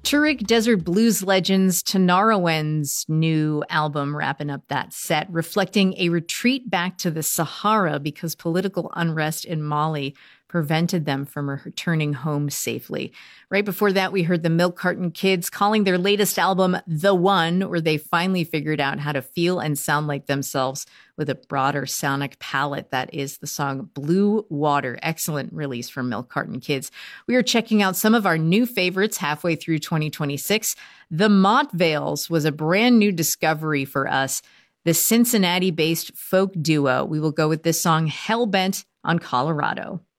Turek Desert Blues legends Tanarawend's new album wrapping up that set, reflecting a retreat back to the Sahara because political unrest in Mali prevented them from returning home safely. Right before that, we heard the Milk Carton Kids calling their latest album The One, where they finally figured out how to feel and sound like themselves with a broader sonic palette. That is the song Blue Water. Excellent release from Milk Carton Kids. We are checking out some of our new favorites halfway through 2026. The Montvales was a brand new discovery for us. The Cincinnati-based folk duo. We will go with this song, Hellbent on Colorado.